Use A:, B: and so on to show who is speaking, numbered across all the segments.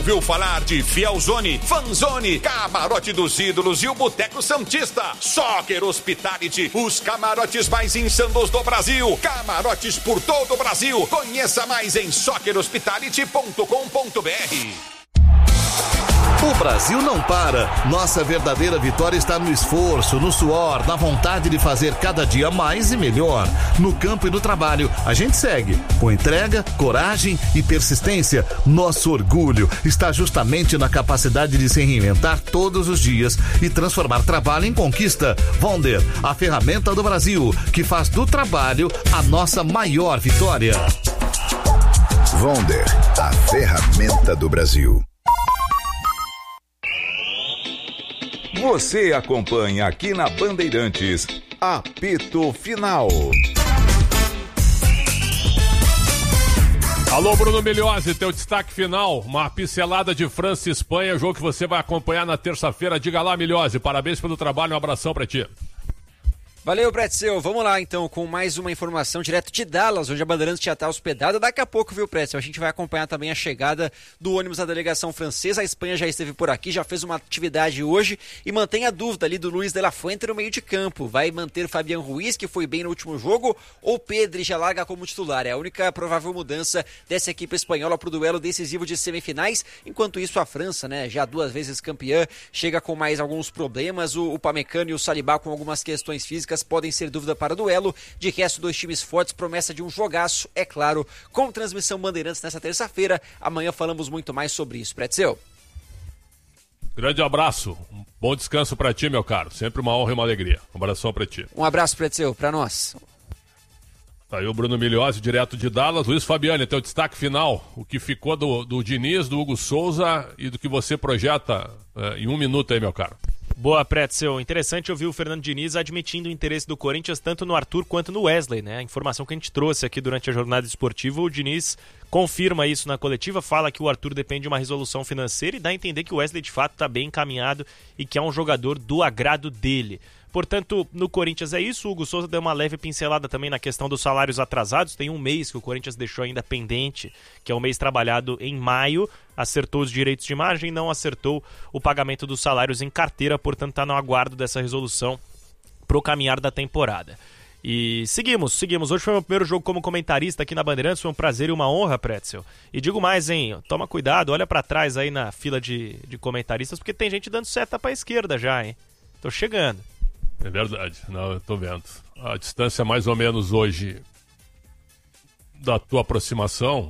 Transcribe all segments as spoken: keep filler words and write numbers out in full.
A: ouviu falar de Fielzone, Fanzone, Camarote dos Ídolos e o Boteco Santista? Soccer Hospitality, os camarotes mais insanos do Brasil. Camarotes por todo o Brasil. Conheça mais em soccer hospitality ponto com ponto b r.
B: O Brasil não para. Nossa verdadeira vitória está no esforço, no suor, na vontade de fazer cada dia mais e melhor. No campo e no trabalho, a gente segue com entrega, coragem e persistência. Nosso orgulho está justamente na capacidade de se reinventar todos os dias e transformar trabalho em conquista. Vonder, a ferramenta do Brasil, que faz do trabalho a nossa maior vitória.
C: Vonder, a ferramenta do Brasil.
D: Você acompanha aqui na Bandeirantes, apito final.
E: Alô, Bruno Miliozzi, teu destaque final, uma pincelada de França e Espanha, jogo que você vai acompanhar na terça-feira. Diga lá, Miliozzi, parabéns pelo trabalho, um abração pra ti.
F: Valeu, Pretzel. Vamos lá, então, com mais uma informação direto de Dallas, onde a Bandeirantes já está hospedada. Daqui a pouco, viu, Pretzel? A gente vai acompanhar também a chegada do ônibus da delegação francesa. A Espanha já esteve por aqui, já fez uma atividade hoje e mantém a dúvida ali do Luis de la Fuente no meio de campo. Vai manter Fabián Ruiz, que foi bem no último jogo, ou Pedri já larga como titular? É a única provável mudança dessa equipe espanhola para o duelo decisivo de semifinais. Enquanto isso, a França, né, já duas vezes campeã, chega com mais alguns problemas. O, o Pamecano e o Saliba com algumas questões físicas podem ser dúvida para o duelo. De resto, dois times fortes, promessa de um jogaço, é claro, com transmissão Bandeirantes nessa terça-feira. Amanhã falamos muito mais sobre isso. Pretzel.
E: Grande abraço, um bom descanso para ti, meu caro. Sempre uma honra e uma alegria. Um abração para ti.
F: Um abraço, Pretzel, para nós.
E: Tá aí o Bruno Miliozzi, direto de Dallas. Luiz Fabiani, teu destaque final. O que ficou do, do Diniz, do Hugo Souza e do que você projeta uh, em um minuto aí, meu caro.
G: Boa, Pretzel. Interessante ouvir o Fernando Diniz admitindo o interesse do Corinthians tanto no Arthur quanto no Wesley, né? A informação que a gente trouxe aqui durante a jornada esportiva, o Diniz confirma isso na coletiva, fala que o Arthur depende de uma resolução financeira e dá a entender que o Wesley de fato está bem encaminhado e que é um jogador do agrado dele. Portanto, no Corinthians é isso. O Hugo Souza deu uma leve pincelada também na questão dos salários atrasados. Tem um mês que o Corinthians deixou ainda pendente, que é o mês trabalhado em maio. Acertou os direitos de imagem, não acertou o pagamento dos salários em carteira. Portanto, está no aguardo dessa resolução para o caminhar da temporada. E seguimos, seguimos. Hoje foi o meu primeiro jogo como comentarista aqui na Bandeirantes. Foi um prazer e uma honra, Pretzel. E digo mais, hein? Toma cuidado, olha para trás aí na fila de, de comentaristas, porque tem gente dando seta para a esquerda já, hein? Tô chegando.
E: É verdade, não, eu tô vendo. A distância mais ou menos hoje da tua aproximação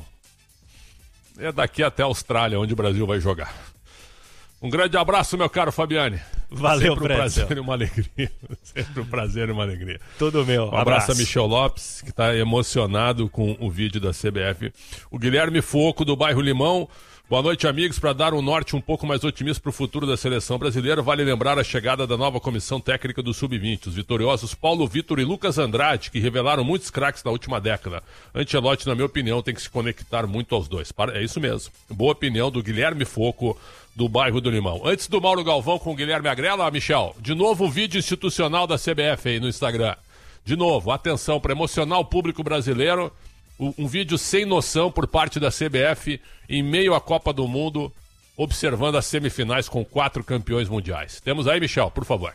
E: é daqui até a Austrália, onde o Brasil vai jogar. Um grande abraço, meu caro Fabiani.
G: Valeu,
E: sempre um
G: Pretzel.
E: prazer e uma alegria. Sempre um prazer e uma alegria.
G: Tudo meu.
E: Um abraço, abraço a Michel Lopes, que está emocionado com o vídeo da C B F. O Guilherme Foco, do bairro Limão. Boa noite, amigos. Para dar um norte um pouco mais otimista para o futuro da seleção brasileira, vale lembrar a chegada da nova comissão técnica do sub vinte. Os vitoriosos Paulo Vitor e Lucas Andrade, que revelaram muitos craques na última década. Ancelotti, na minha opinião, tem que se conectar muito aos dois. É isso mesmo. Boa opinião do Guilherme Foco, do bairro do Limão. Antes do Mauro Galvão com o Guilherme Agrela, Michel, de novo o vídeo institucional da C B F aí no Instagram. De novo, atenção, para emocionar o público brasileiro. Um vídeo sem noção por parte da C B F em meio à Copa do Mundo, observando as semifinais com quatro campeões mundiais. Temos aí, Michel, por favor.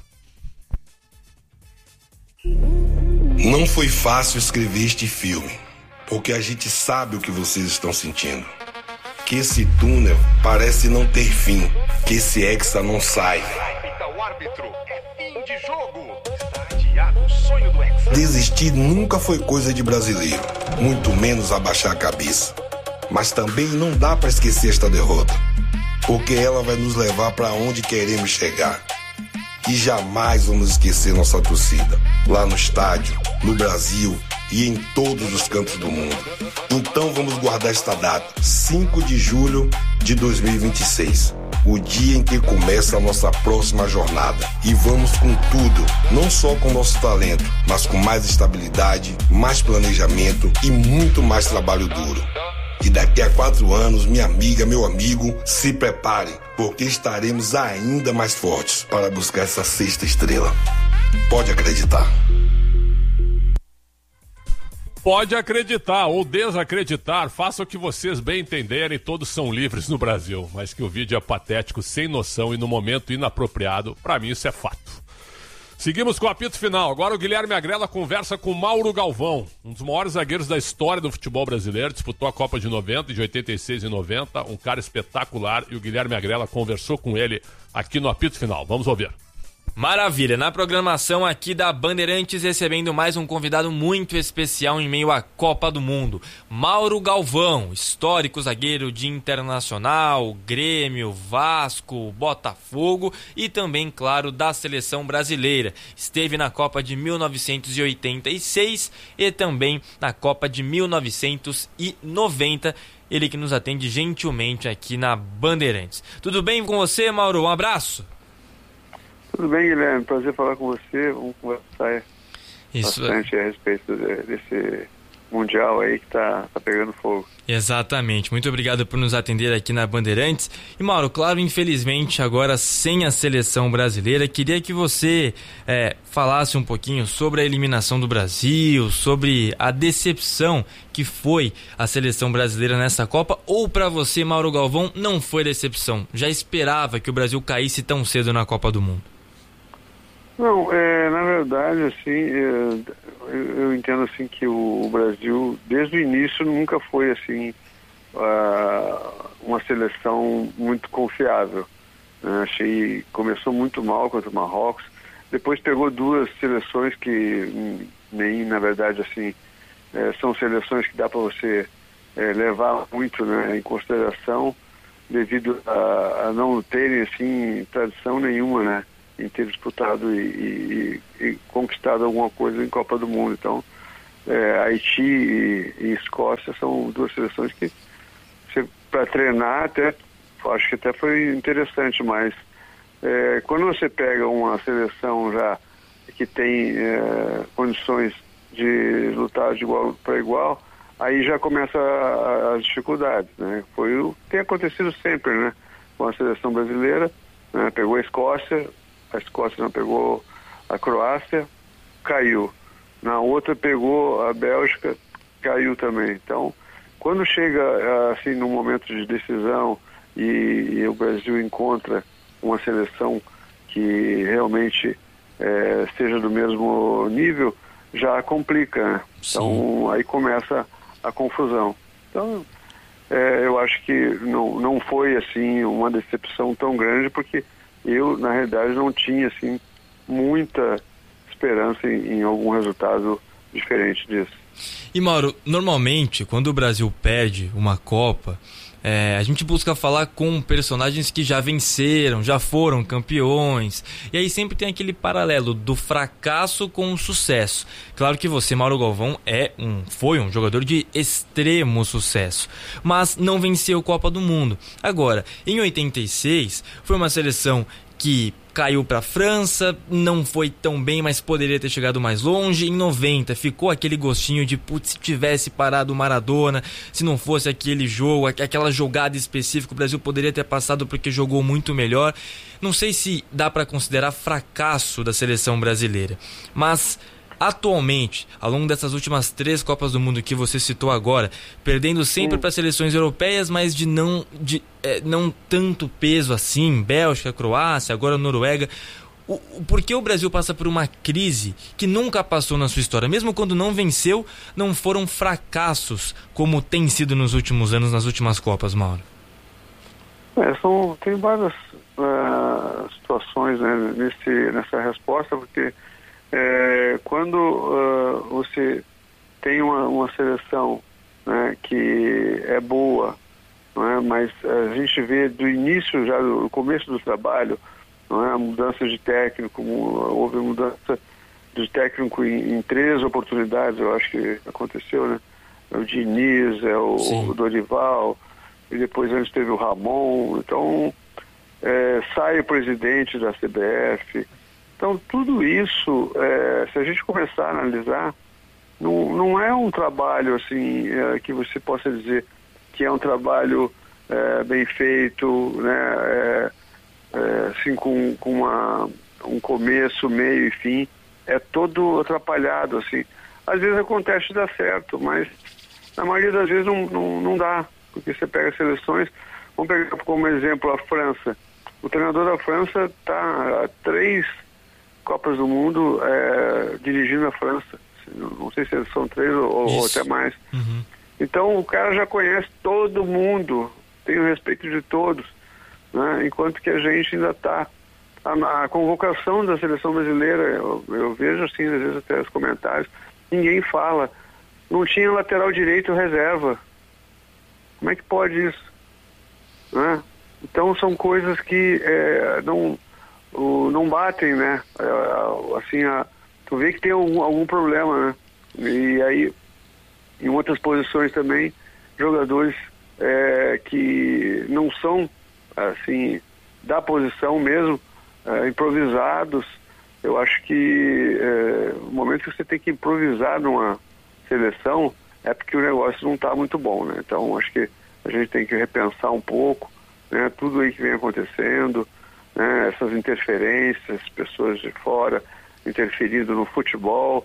H: Não foi fácil escrever este filme, porque a gente sabe o que vocês estão sentindo. Que esse túnel parece não ter fim, que esse hexa não sai. Desistir nunca foi coisa de brasileiro, muito menos abaixar a cabeça. Mas também não dá para esquecer esta derrota, porque ela vai nos levar para onde queremos chegar. E jamais vamos esquecer nossa torcida, lá no estádio, no Brasil e em todos os cantos do mundo. Então vamos guardar esta data, cinco de julho de dois mil e vinte e seis. O dia em que começa a nossa próxima jornada. E vamos com tudo, não só com nosso talento, mas com mais estabilidade, mais planejamento e muito mais trabalho duro. E daqui a quatro anos, minha amiga, meu amigo, se prepare, porque estaremos ainda mais fortes para buscar essa sexta estrela. Pode acreditar.
E: Pode acreditar ou desacreditar, faça o que vocês bem entenderem, todos são livres no Brasil. Mas que o vídeo é patético, sem noção e no momento inapropriado, pra mim isso é fato. Seguimos com o apito final. Agora o Guilherme Agrela conversa com Mauro Galvão, um dos maiores zagueiros da história do futebol brasileiro. Disputou a Copa de noventa, de oitenta e seis e noventa, um cara espetacular. E o Guilherme Agrela conversou com ele aqui no apito final. Vamos ouvir.
I: Maravilha, na programação aqui da Bandeirantes, recebendo mais um convidado muito especial em meio à Copa do Mundo. Mauro Galvão, histórico zagueiro de Internacional, Grêmio, Vasco, Botafogo e também, claro, da seleção brasileira. Esteve na Copa de mil novecentos e oitenta e seis e também na Copa de mil novecentos e noventa. Ele que nos atende gentilmente aqui na Bandeirantes. Tudo bem com você, Mauro? Um abraço.
J: Tudo bem, Guilherme, prazer falar com você. Vamos conversar Isso. bastante a respeito desse Mundial aí que tá, tá pegando fogo.
I: Exatamente, muito obrigado por nos atender aqui na Bandeirantes. E Mauro, claro, infelizmente agora sem a seleção brasileira, queria que você é, falasse um pouquinho sobre a eliminação do Brasil, sobre a decepção que foi a seleção brasileira nessa Copa, ou para você, Mauro Galvão, não foi decepção? Já esperava que o Brasil caísse tão cedo na Copa do Mundo?
J: Não, é, na verdade, assim, é, eu, eu entendo assim que o, o Brasil, desde o início, nunca foi assim uh, uma seleção muito confiável. Né? Achei começou muito mal contra o Marrocos, depois pegou duas seleções que nem, na verdade, assim, é, são seleções que dá para você é, levar muito, né, em consideração, devido a, a não terem assim tradição nenhuma, né, em ter disputado e, e, e conquistado alguma coisa em Copa do Mundo. Então, é, Haiti e, e Escócia são duas seleções que, para treinar, até acho que até foi interessante, mas é, quando você pega uma seleção já que tem é, condições de lutar de igual para igual, aí já começa a, as dificuldades, né? Foi o que tem acontecido sempre, né? Com a seleção brasileira, né? Pegou a Escócia, a Escócia não pegou a Croácia, caiu. Na outra pegou a Bélgica, caiu também. Então, quando chega assim num momento de decisão e, e o Brasil encontra uma seleção que realmente é, seja do mesmo nível, já complica, né? Então aí começa a confusão. Então é, eu acho que não, não foi assim uma decepção tão grande, porque eu, na realidade, não tinha assim muita esperança em, em algum resultado diferente disso.
I: E Mauro, normalmente quando o Brasil perde uma Copa, é, a gente busca falar com personagens que já venceram, já foram campeões, e aí sempre tem aquele paralelo do fracasso com o sucesso. Claro que você, Mauro Galvão, é um, foi um jogador de extremo sucesso, mas não venceu Copa do Mundo. Agora, em oitenta e seis, foi uma seleção que caiu para a França, não foi tão bem, mas poderia ter chegado mais longe. Em noventa ficou aquele gostinho de, putz, se tivesse parado o Maradona, se não fosse aquele jogo, aquela jogada específica, o Brasil poderia ter passado porque jogou muito melhor. Não sei se dá para considerar fracasso da seleção brasileira, mas atualmente, ao longo dessas últimas três Copas do Mundo que você citou agora, perdendo sempre para seleções europeias, mas de não, de, é, não tanto peso assim, Bélgica, Croácia, agora Noruega, o, o, por que o Brasil passa por uma crise que nunca passou na sua história? Mesmo quando não venceu, não foram fracassos como tem sido nos últimos anos, nas últimas Copas, Mauro?
J: É, são, tem várias uh, situações, né, nesse, nessa resposta, porque É, quando uh, você tem uma, uma seleção, né, que é boa, não é? Mas a gente vê do início, já do começo do trabalho, não é? A mudança de técnico, houve mudança de técnico em, em três oportunidades, eu acho que aconteceu, né? O Diniz, é o, o Dorival, e depois antes teve o Ramon. Então é, sai o presidente da C B F. Então, tudo isso, é, se a gente começar a analisar, não, não é um trabalho assim, é, que você possa dizer que é um trabalho é, bem feito, né, é, é, assim, com, com uma, um começo, meio e fim. É todo atrapalhado, assim. às vezes acontece de dar certo, mas na maioria das vezes não, não, não dá, porque você pega seleções, vamos pegar como exemplo a França. O treinador da França está há três Copas do Mundo é, dirigindo a França. Não sei se são três ou, ou até mais.
I: Uhum.
J: Então o cara já conhece todo mundo, tem o respeito de todos, né? Enquanto que a gente ainda está... A, a convocação da seleção brasileira, eu, eu vejo assim, às vezes até os comentários, ninguém fala. Não tinha lateral direito reserva. Como é que pode isso? Né? Então são coisas que é, não, o, não batem, né? É, assim, a, tu vê que tem algum, algum problema, né? E aí, em outras posições também, jogadores é, que não são, assim, da posição mesmo, é, improvisados. Eu acho que é, o momento que você tem que improvisar numa seleção é porque o negócio não está muito bom, né? Então, acho que a gente tem que repensar um pouco, né, tudo aí que vem acontecendo, né, essas interferências, pessoas de fora interferindo no futebol,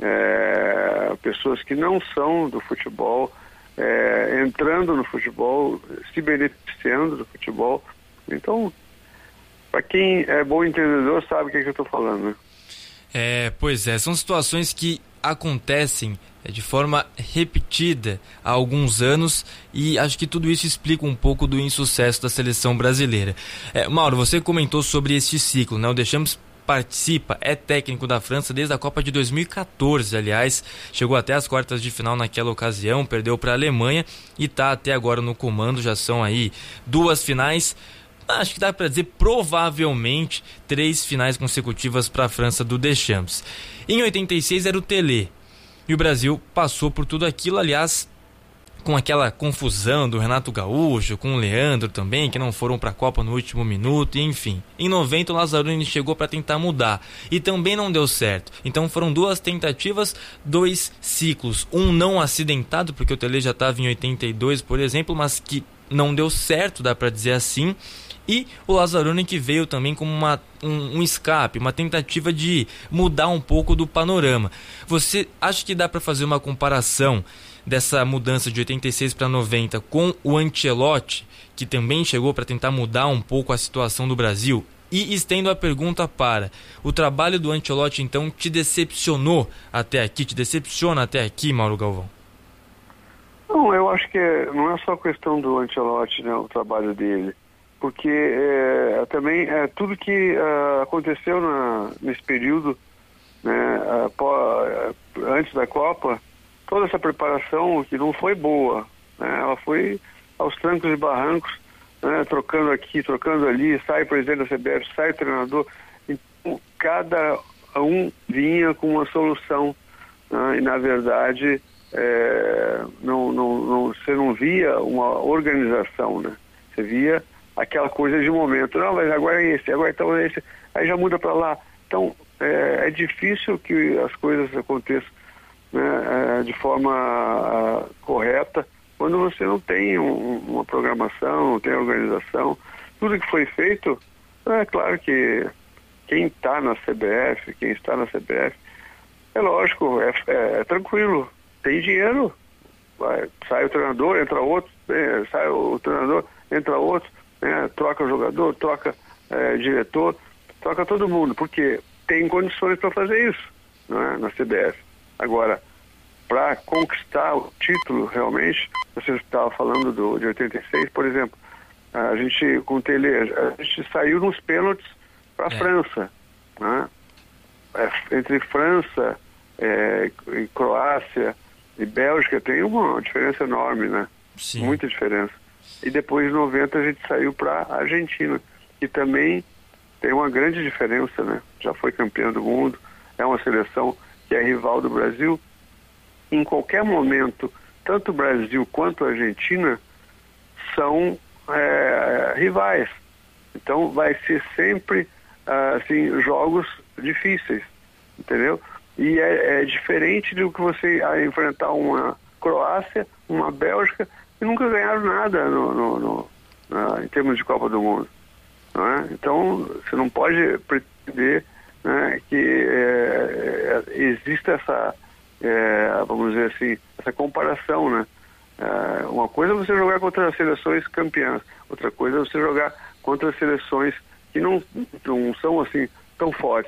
J: é, pessoas que não são do futebol, é, entrando no futebol, se beneficiando do futebol. Então, para quem é bom entendedor sabe o que, é que eu estou falando, né?
I: É, pois é, são situações que acontecem de forma repetida há alguns anos e acho que tudo isso explica um pouco do insucesso da seleção brasileira. É, Mauro, você comentou sobre este ciclo, né? O Deschamps participa, é técnico da França desde a Copa de dois mil e catorze, aliás, chegou até as quartas de final naquela ocasião, perdeu para a Alemanha e está até agora no comando, já são aí duas finais. Acho que dá para dizer provavelmente três finais consecutivas para a França do Deschamps. Em oitenta e seis era o Tele. E o Brasil passou por tudo aquilo, aliás, com aquela confusão do Renato Gaúcho, com o Leandro também, que não foram para a Copa no último minuto, e enfim. Em noventa o Lazzaroni chegou para tentar mudar e também não deu certo. Então foram duas tentativas, dois ciclos. Um não acidentado, porque o Tele já estava em oitenta e dois, por exemplo, mas que não deu certo, dá para dizer assim. E o Lazzaroni que veio também como uma, um, um escape, uma tentativa de mudar um pouco do panorama. Você acha que dá para fazer uma comparação dessa mudança de oitenta e seis para noventa com o Ancelotti, que também chegou para tentar mudar um pouco a situação do Brasil? E estendo a pergunta para, o trabalho do Ancelotti então te decepcionou até aqui, te decepciona até aqui, Mauro Galvão?
J: Não, eu acho que não é só questão do Ancelotti, né, o trabalho dele. Porque é, também é, tudo que é, aconteceu na, nesse período, né, apó, antes da Copa, toda essa preparação que não foi boa, né, ela foi aos trancos e barrancos, né, trocando aqui, trocando ali, sai o presidente da C B F, sai o treinador, então, cada um vinha com uma solução, né, e na verdade é, não, não, não, você não via uma organização, né, você via aquela coisa de momento, não, mas agora é esse, agora então é esse, aí já muda para lá. Então, é, é difícil que as coisas aconteçam, né, é, de forma a, correta, quando você não tem um, uma programação, não tem organização. Tudo que foi feito, é claro que quem está na C B F, quem está na C B F, é lógico, é, é, é tranquilo, tem dinheiro, vai, sai o treinador, entra outro, é, sai o treinador, entra outro, É, troca o jogador, troca é, diretor, troca todo mundo, porque tem condições para fazer isso, né, na C B F. Agora, para conquistar o título realmente, você estava falando do, de oitenta e seis, por exemplo, a gente, com o Tele, a gente saiu nos pênaltis para a é. França, né? É, entre França, é, e Croácia e Bélgica tem uma diferença enorme, né?
I: Sim.
J: Muita diferença. E depois, em noventa, a gente saiu para a Argentina, que também tem uma grande diferença, né? Já foi campeã do mundo, é uma seleção que é rival do Brasil. Em qualquer momento, tanto o Brasil quanto a Argentina são é, rivais. Então, vai ser sempre, assim, jogos difíceis, entendeu? E é, é diferente do que você enfrentar uma Croácia, uma Bélgica, e nunca ganharam nada no, no, no, na, em termos de Copa do Mundo. Não é? Então, você não pode pretender, né, que é, exista essa, é, vamos dizer assim, essa comparação, né? É, uma coisa é você jogar contra as seleções campeãs, outra coisa é você jogar contra as seleções que não, não são assim tão fortes.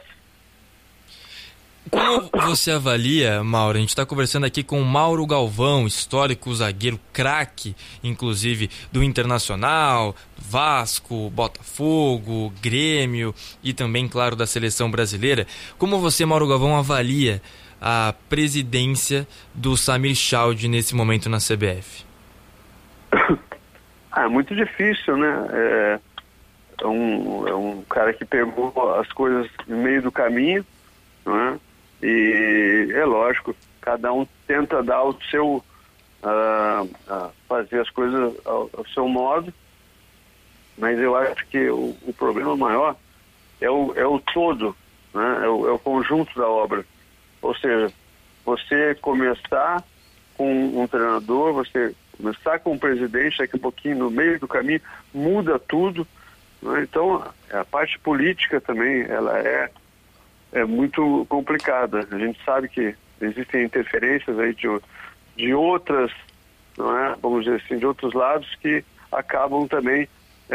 I: Como você avalia, Mauro? A gente está conversando aqui com o Mauro Galvão, histórico zagueiro, craque, inclusive, do Internacional, Vasco, Botafogo, Grêmio e também, claro, da seleção brasileira. Como você, Mauro Galvão, avalia a presidência do Samir Chaldie nesse momento na C B F?
J: Ah, é muito difícil, né? É, é, um, é um cara que pegou as coisas no meio do caminho, não é? E é lógico, cada um tenta dar o seu, uh, uh, fazer as coisas ao, ao seu modo, mas eu acho que o, o problema maior é o, é o todo, né? é, o, é o conjunto da obra. Ou seja, você começar com um treinador, você começar com um presidente, daqui a pouquinho no meio do caminho muda tudo, né? Então a parte política também, ela é é muito complicada. A gente sabe que existem interferências aí de, de outras, não é? Vamos dizer assim, de outros lados que acabam também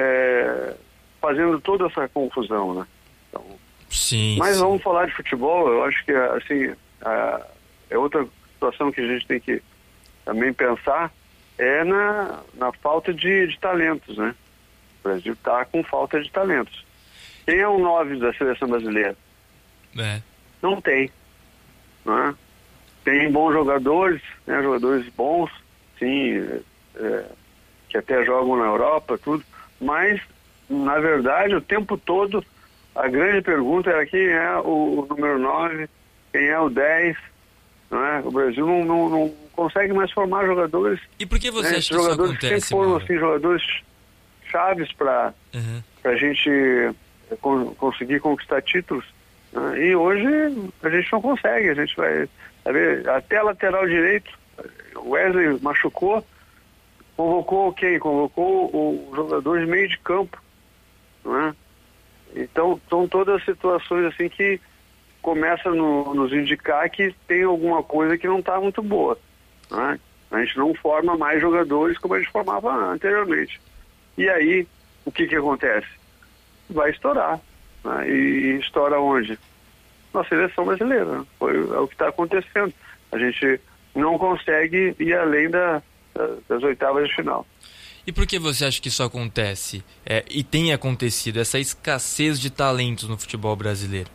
J: é, fazendo toda essa confusão, né? Então,
I: sim,
J: mas
I: sim.
J: Vamos falar de futebol, eu acho que assim, a, é outra situação que a gente tem que também pensar, é na, na falta de, de talentos, né? O Brasil está com falta de talentos. Quem é o nove da seleção brasileira?
I: É.
J: Não tem, né? Tem bons jogadores, né? Jogadores bons, sim, é, que até jogam na Europa, tudo, mas na verdade o tempo todo a grande pergunta era quem é o, o número nove, quem é o dez, né? O Brasil não, não, não consegue mais formar jogadores.
I: E por que você
J: né?
I: acha que
J: jogadores
I: isso acontece,
J: sempre foram
I: Mauro?
J: assim, jogadores chaves para
I: Uhum.
J: a gente con- conseguir conquistar títulos. E hoje a gente não consegue, a gente vai saber, até lateral direito, o Wesley machucou, convocou quem? Convocou o jogador de meio de campo, não é? Então são todas situações assim que começam a nos indicar que tem alguma coisa que não está muito boa, não é? A gente não forma mais jogadores como a gente formava anteriormente. E aí, o que que acontece? Vai estourar. Né? E estoura onde? Na seleção brasileira. Foi é o que está acontecendo. A gente não consegue ir além da, da, das oitavas de final.
I: E por que você acha que isso acontece? É, e tem acontecido, essa escassez de talentos no futebol brasileiro?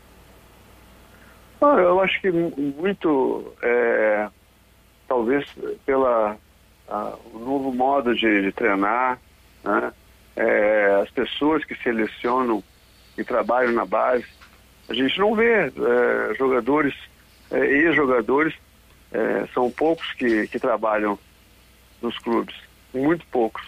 J: Ah, eu acho que muito, é, talvez pela a, o novo modo de, de treinar, né? É, as pessoas que selecionam e trabalham na base, a gente não vê é, jogadores, é, ex-jogadores, é, são poucos que, que trabalham nos clubes, muito poucos.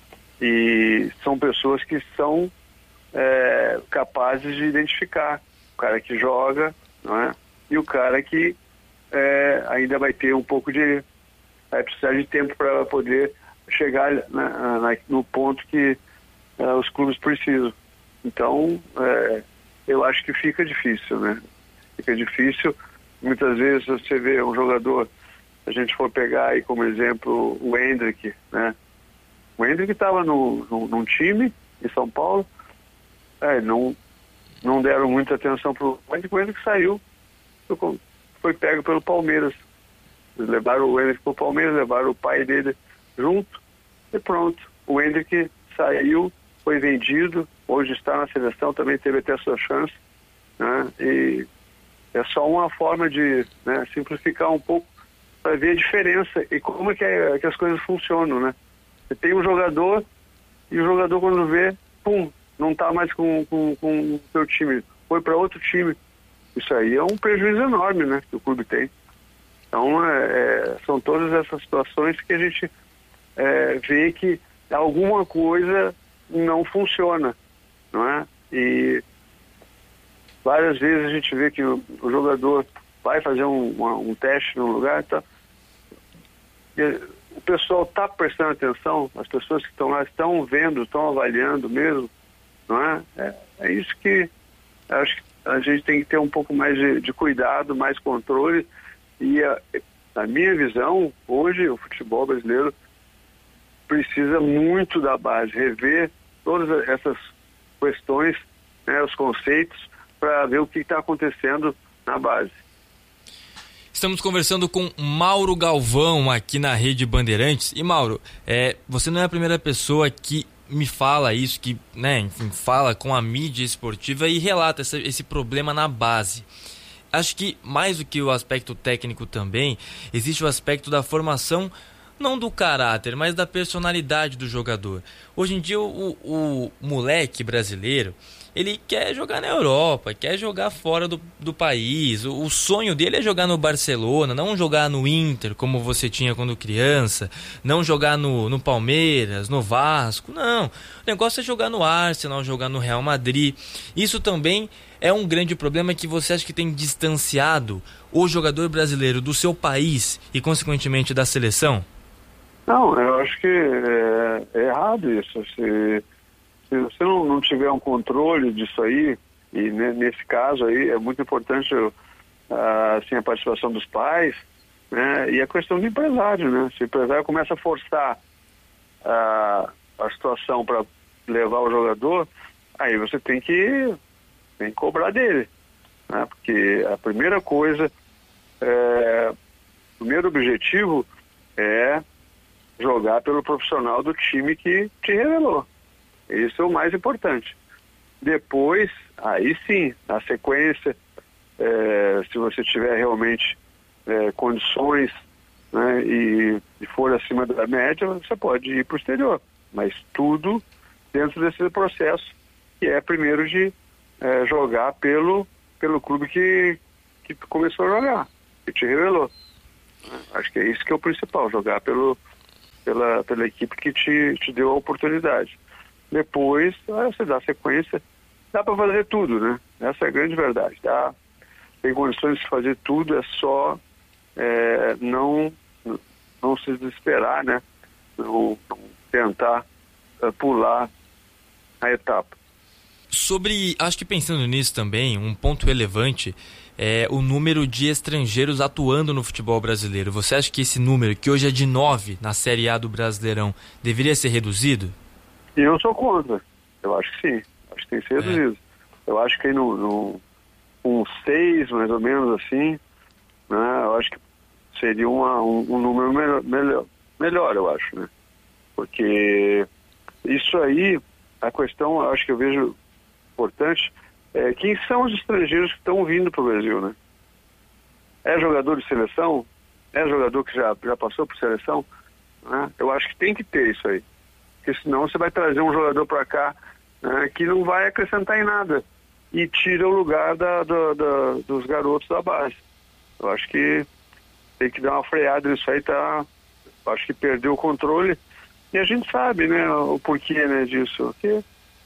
J: E são pessoas que são é, capazes de identificar o cara que joga, não é? E o cara que é, ainda vai ter um pouco de... vai precisar de tempo para poder chegar na, na, no ponto que é, os clubes precisam. Então, é, eu acho que fica difícil, né? Fica difícil. Muitas vezes você vê um jogador, se a gente for pegar aí como exemplo o Hendrick, né? O Hendrick estava no, no, num time em São Paulo, é, não, não deram muita atenção para o Hendrick, o Hendrick saiu, foi pego pelo Palmeiras. Eles levaram o Hendrick para o Palmeiras, levaram o pai dele junto e pronto. O Hendrick saiu, foi vendido, hoje está na seleção, também teve até a sua chance, né? E é só uma forma de, né, simplificar um pouco para ver a diferença e como é que, é, que as coisas funcionam, né? Você tem um jogador e o jogador quando vê, pum, não está mais com, com, com o seu time, foi para outro time. Isso aí é um prejuízo enorme, né, que o clube tem. Então, é, é, são todas essas situações que a gente é, vê que alguma coisa não funciona, não é? E várias vezes a gente vê que o, o jogador vai fazer um, uma, um teste num lugar, tá? E o pessoal está prestando atenção, as pessoas que estão lá estão vendo, estão avaliando mesmo, não é? É, é isso que acho que a gente tem que ter um pouco mais de, de cuidado, mais controle E, a, na minha visão, hoje o futebol brasileiro precisa muito da base, rever todas essas questões, né, os conceitos, para ver o que está acontecendo na base.
I: Estamos conversando com Mauro Galvão aqui na Rede Bandeirantes. E Mauro, é, você não é a primeira pessoa que me fala isso, que, né, enfim, fala com a mídia esportiva e relata esse, esse problema na base. Acho que mais do que o aspecto técnico também, existe o aspecto da formação, não do caráter, mas da personalidade do jogador. Hoje em dia o, o moleque brasileiro, ele quer jogar na Europa, quer jogar fora do, do país. O, o sonho dele é jogar no Barcelona, não jogar no Inter, como você tinha quando criança, não jogar no, no Palmeiras, no Vasco, não. O negócio é jogar no Arsenal, jogar no Real Madrid. Isso também é um grande problema que você acha que tem distanciado o jogador brasileiro do seu país e, consequentemente, da seleção?
J: Não, eu acho que é, é errado isso. Se, se você não, não tiver um controle disso aí, e né, nesse caso aí é muito importante uh, assim, a participação dos pais, né, e a questão do empresário, né? Se o empresário começa a forçar uh, a situação para levar o jogador, aí você tem que, tem que cobrar dele, né? Porque a primeira coisa, é, o primeiro objetivo é jogar pelo profissional do time que te revelou. Isso é o mais importante. Depois, aí sim, na sequência, é, se você tiver realmente é, condições, né, e, e for acima da média, você pode ir para o exterior. Mas tudo dentro desse processo, que é primeiro de é, jogar pelo, pelo clube que, que começou a jogar, que te revelou. Acho que é isso que é o principal, jogar pelo Pela, pela equipe que te, te deu a oportunidade. Depois, você dá sequência, dá para fazer tudo, né? Essa é a grande verdade. Dá, tem condições de fazer tudo, é só é, não, não se desesperar, né? Não, não tentar é, pular a etapa.
I: Sobre, acho que pensando nisso também, um ponto relevante é o número de estrangeiros atuando no futebol brasileiro. Você acha que esse número, que hoje é de nove na Série A do Brasileirão, deveria ser reduzido?
J: Eu sou contra. Eu acho que sim. Acho que tem que ser é. reduzido. Eu acho que no, no, com seis, mais ou menos assim, né, eu acho que seria uma, um, um número melhor, melhor, melhor, eu acho, né? Porque isso aí, a questão, eu acho que eu vejo importante, é, quem são os estrangeiros que estão vindo para o Brasil, né? É jogador de seleção? É jogador que já, já passou por seleção? Né? Eu acho que tem que ter isso aí. Porque senão você vai trazer um jogador para cá, né, que não vai acrescentar em nada e tira o lugar da, da, da, dos garotos da base. Eu acho que tem que dar uma freada nisso aí, tá? Eu acho que perdeu o controle e a gente sabe, né, o porquê, né, disso. Porque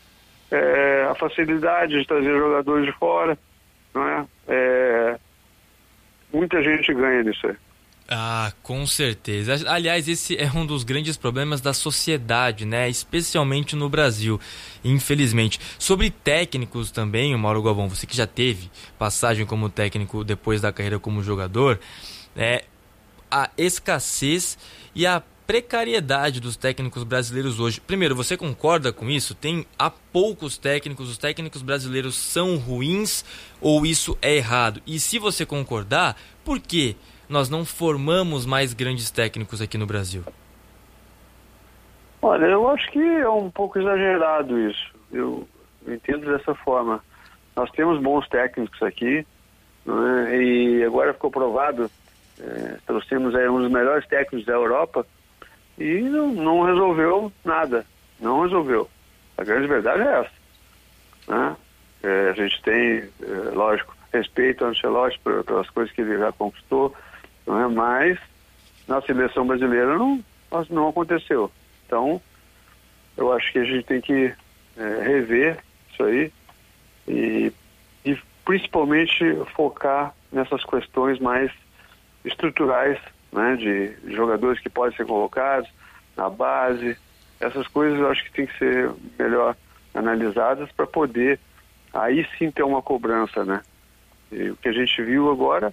J: É, a facilidade de trazer jogadores de fora, não é? É, muita gente ganha nisso aí.
I: Ah, com certeza. Aliás, esse é um dos grandes problemas da sociedade, né? Especialmente no Brasil, infelizmente. Sobre técnicos também, o Mauro Galvão, você que já teve passagem como técnico depois da carreira como jogador, é, a escassez e a precariedade dos técnicos brasileiros hoje. Primeiro, você concorda com isso? Tem há poucos técnicos, os técnicos brasileiros são ruins ou isso é errado? E se você concordar, por que nós não formamos mais grandes técnicos aqui no Brasil?
J: Olha, eu acho que é um pouco exagerado isso. Eu, eu entendo dessa forma. Nós temos bons técnicos aqui, né? E agora ficou provado, é, trouxemos aí um dos melhores técnicos da Europa, e não, não resolveu nada, não resolveu. A grande verdade é essa, né? É, a gente tem, é, lógico, respeito ao Ancelotti pelas coisas que ele já conquistou, não é? Mas na seleção brasileira não, não aconteceu. Então, eu acho que a gente tem que é, rever isso aí e, e principalmente focar nessas questões mais estruturais, né, de jogadores que podem ser colocados na base. Essas coisas eu acho que tem que ser melhor analisadas para poder aí sim ter uma cobrança, né? E o que a gente viu agora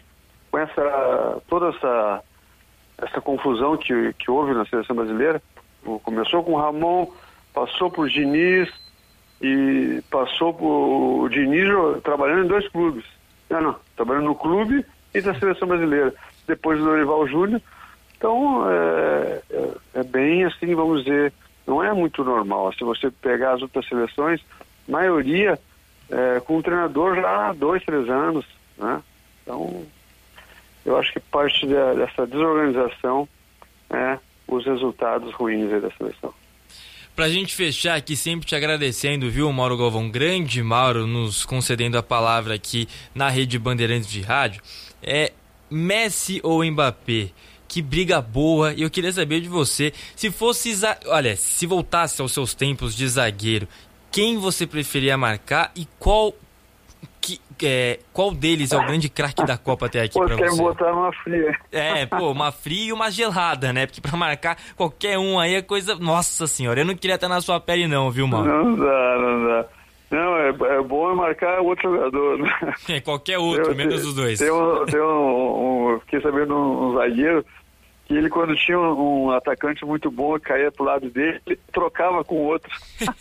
J: com essa, toda essa, essa confusão que, que houve na seleção brasileira. Começou com o Ramon, passou por Diniz e passou por o Diniz trabalhando em dois clubes. Não, não, trabalhando no clube e na seleção brasileira. Depois do Dorival Júnior. Então, é, é, é bem assim, vamos dizer, não é muito normal. Se você pegar as outras seleções, maioria é, com um treinador já há dois, três anos, né? Então, eu acho que parte de, dessa desorganização é os resultados ruins aí da seleção.
I: Pra gente fechar aqui, sempre te agradecendo, viu, Mauro Galvão? Grande Mauro, nos concedendo a palavra aqui na Rede Bandeirantes de Rádio. É Messi ou Mbappé? Que briga boa. E eu queria saber de você, se fosse, olha, se voltasse aos seus tempos de zagueiro, quem você preferia marcar e qual que, é, qual deles é o grande craque da Copa até aqui pra você?
J: Pô, quer botar uma fria.
I: É, pô, uma fria e uma gelada, né? Porque pra marcar qualquer um aí é coisa... Nossa senhora, eu não queria estar na sua pele não, viu, Mauro?
J: Não dá, não dá. Não, é, é bom é marcar outro jogador, né?
I: É, qualquer outro, eu, menos os dois.
J: Tem um, tem um, um, fiquei sabendo um, um zagueiro que ele, quando tinha um, um atacante muito bom, caía pro lado dele, ele trocava com o outro.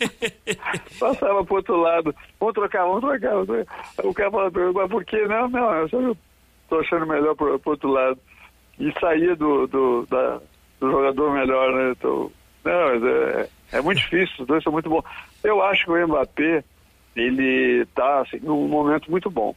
J: Passava pro outro lado. Vamos trocar, vamos trocar. Vamos trocar. O cara falava, mas por que? Não, não, eu só tô achando melhor pro, pro outro lado. E saía do, do, da, do jogador melhor, né? Então, não, é, é muito difícil, os dois são muito bons. Eu acho que o Mbappé, ele tá assim, num momento muito bom.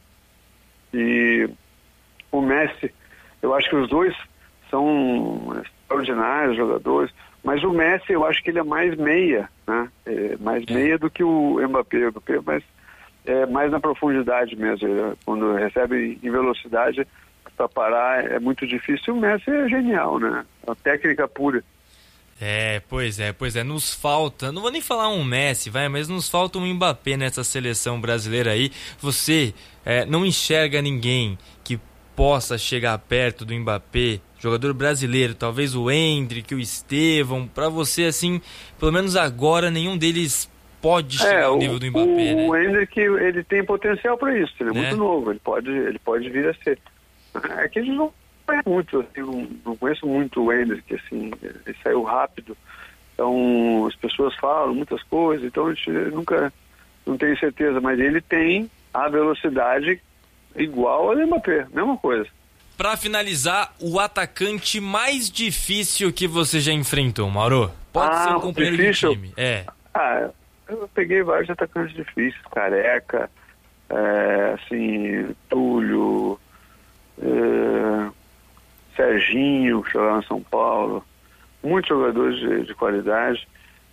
J: E o Messi, eu acho que os dois são extraordinários jogadores, mas o Messi eu acho que ele é mais meia, né? É mais meia do que o Mbappé, o Mbappé, mas é mais na profundidade mesmo. Ele, quando recebe em velocidade para parar é muito difícil. O Messi é genial, né? A técnica pura.
I: É, pois é, pois é, nos falta, não vou nem falar um Messi, vai, mas nos falta um Mbappé nessa seleção brasileira aí. Você é, não enxerga ninguém que possa chegar perto do Mbappé, jogador brasileiro, talvez o Endrick, o Estevão, pra você assim, pelo menos agora nenhum deles pode chegar
J: é,
I: ao nível do Mbappé,
J: o,
I: né?
J: O Endrick, ele tem potencial para isso, ele é,
I: né?
J: muito novo, ele pode, ele pode vir a ser. É que a gente não conhece muito, assim, não, não conheço muito o Endrick, assim, ele saiu rápido, então as pessoas falam muitas coisas, então a gente nunca, não tem certeza, mas ele tem a velocidade igual ao Mbappé, mesma coisa.
I: Pra finalizar, o atacante mais difícil que você já enfrentou, Mauro? Pode
J: ah,
I: ser um companheiro
J: difícil?
I: de time. É.
J: Ah, eu peguei vários atacantes difíceis, Careca, é, assim, Túlio, é, Serginho, que jogava em São Paulo, muitos jogadores de, de qualidade.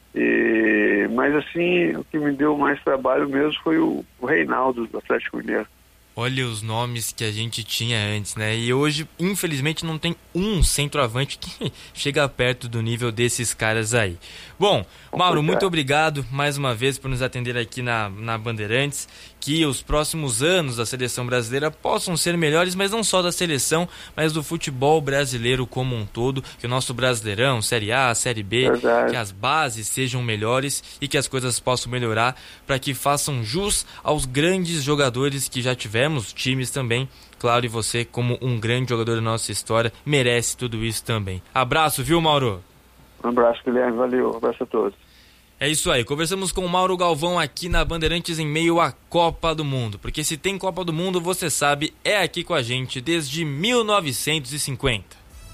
J: E, mas assim, o que me deu mais trabalho mesmo foi o, o Reinaldo do Atlético Mineiro.
I: Olha os nomes que a gente tinha antes, né? E hoje, infelizmente, não tem um centroavante que chega perto do nível desses caras aí. Bom, Mauro, muito obrigado mais uma vez por nos atender aqui na, na Bandeirantes. Que os próximos anos da seleção brasileira possam ser melhores, mas não só da seleção, mas do futebol brasileiro como um todo. Que o nosso Brasileirão, Série A, Série B,
J: Verdade.
I: que as bases sejam melhores e que as coisas possam melhorar para que façam jus aos grandes jogadores que já tivemos, times também. Claro, e você, como um grande jogador da nossa história, merece tudo isso também. Abraço, viu, Mauro?
J: Um abraço, Guilherme. Valeu. Um abraço a todos.
I: É isso aí, conversamos com o Mauro Galvão aqui na Bandeirantes em meio à Copa do Mundo. Porque se tem Copa do Mundo, você sabe, é aqui com a gente desde mil novecentos e cinquenta.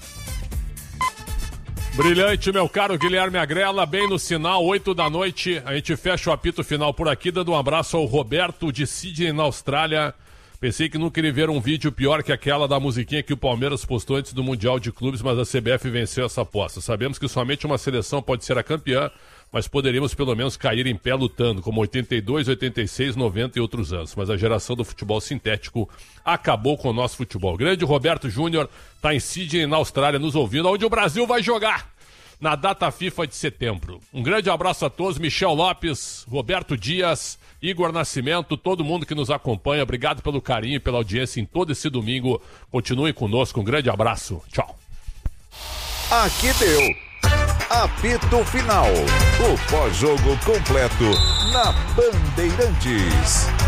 E: Brilhante, meu caro Guilherme Agrela, bem no sinal, oito da noite. A gente fecha o apito final por aqui, dando um abraço ao Roberto de Sydney, na Austrália. Pensei que nunca iria ver um vídeo pior que aquela da musiquinha que o Palmeiras postou antes do Mundial de Clubes, mas a C B F venceu essa aposta. Sabemos que somente uma seleção pode ser a campeã, mas poderíamos pelo menos cair em pé lutando, como oitenta e dois, oitenta e seis, noventa e outros anos. Mas a geração do futebol sintético acabou com o nosso futebol. Grande Roberto Júnior está em Sydney, na Austrália, nos ouvindo, onde o Brasil vai jogar na data FIFA de setembro. Um grande abraço a todos, Michel Lopes, Roberto Dias, Igor Nascimento, todo mundo que nos acompanha. Obrigado pelo carinho e pela audiência em todo esse domingo. Continuem conosco, um grande abraço. Tchau.
D: Aqui deu. Apito Final. O pós-jogo completo na Bandeirantes.